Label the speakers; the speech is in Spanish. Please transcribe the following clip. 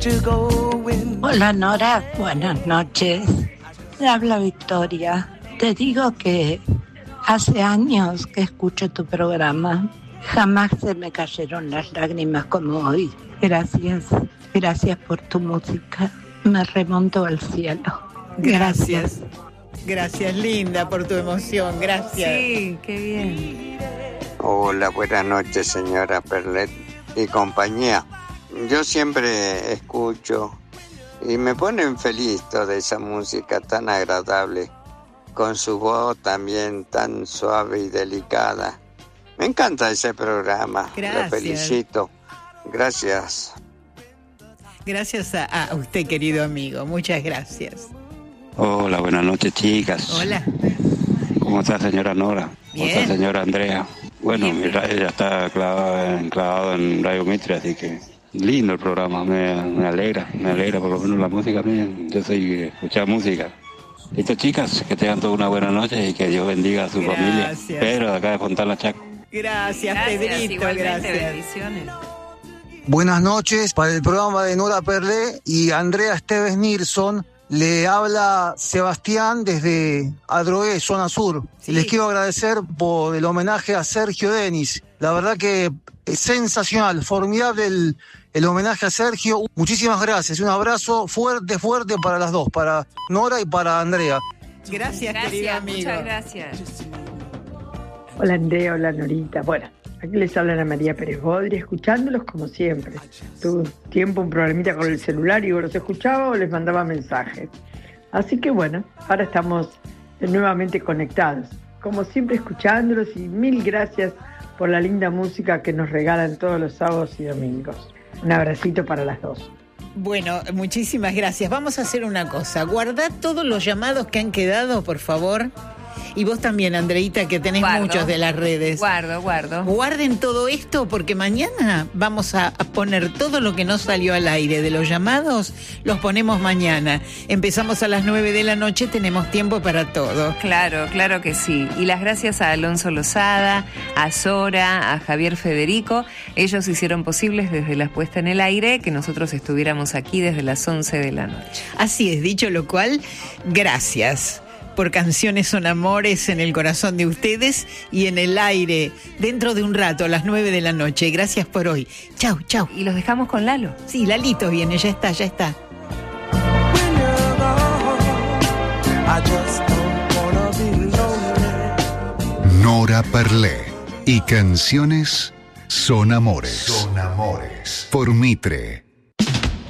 Speaker 1: Hola Nora, buenas noches. Te habla Victoria. Te digo que hace años que escucho tu programa. Jamás se me cayeron las lágrimas como hoy. Gracias por tu música. Me remonto al cielo. Gracias.
Speaker 2: Gracias, linda, por tu emoción. Gracias.
Speaker 3: Sí, qué bien.
Speaker 4: Hola, buenas noches, señora Perlet y compañía. Yo siempre escucho y me ponen feliz toda esa música tan agradable, con su voz también tan suave y delicada. Me encanta ese programa.
Speaker 2: Gracias.
Speaker 4: La felicito. Gracias.
Speaker 2: Gracias a usted, querido amigo. Muchas gracias.
Speaker 5: Hola, buenas noches, chicas.
Speaker 2: Hola.
Speaker 5: ¿Cómo está, señora Nora? ¿Cómo
Speaker 2: Bien.
Speaker 5: está, señora Andrea? Bueno,
Speaker 2: Bien.
Speaker 5: mi radio ya está enclavado en Radio Mitre, así que lindo el programa, me alegra por lo menos la música mía. Yo soy de escuchar música. Listo, chicas, que tengan toda una buena noche y que Dios bendiga a su familia.
Speaker 2: Gracias.
Speaker 5: Pedro, de acá de Fontana Chaco.
Speaker 2: Gracias, Pedrito.
Speaker 3: Igualmente,
Speaker 2: Gracias.
Speaker 3: bendiciones.
Speaker 6: Buenas noches para el programa de Nora Perlé y Andrea Esteves Nilsson. Le habla Sebastián desde Adrogué, zona sur.
Speaker 2: Sí.
Speaker 6: Les quiero agradecer por el homenaje a Sergio Denis. La verdad que es sensacional, formidable el homenaje a Sergio. Muchísimas gracias. Un abrazo fuerte para las dos, para Nora y para Andrea.
Speaker 2: Gracias, querido amigo.
Speaker 3: Muchas gracias.
Speaker 7: Hola Andrea, hola Norita. Bueno, aquí les habla Ana María Pérez Bodri, escuchándolos como siempre. Tuve un tiempo un problemita con el celular y o los escuchaba o les mandaba mensajes. Así que bueno, ahora estamos nuevamente conectados. Como siempre escuchándolos y mil gracias por la linda música que nos regalan todos los sábados y domingos. Un abracito para las dos.
Speaker 2: Bueno, muchísimas gracias. Vamos a hacer una cosa. Guardad todos los llamados que han quedado, por favor. Y vos también, Andreita, que tenés
Speaker 3: Guardo.
Speaker 2: muchos de las redes.
Speaker 3: Guardo.
Speaker 2: Guarden todo esto porque mañana vamos a poner todo lo que no salió al aire de los llamados, los ponemos mañana. Empezamos a las 9 de la noche, tenemos tiempo para todo.
Speaker 3: Claro que sí. Y las gracias a Alonso Lozada, a Sora, a Javier Federico. Ellos hicieron posibles desde la puesta en el aire que nosotros estuviéramos aquí desde las 11 de la noche.
Speaker 2: Así es, dicho lo cual, gracias por Canciones son Amores en el corazón de ustedes y en el aire dentro de un rato a las 9 de la noche. Gracias por hoy. Chau.
Speaker 3: Y los dejamos con Lalo.
Speaker 2: Sí, Lalito viene, ya está.
Speaker 8: Nora Perlé y Canciones son Amores. Por Mitre.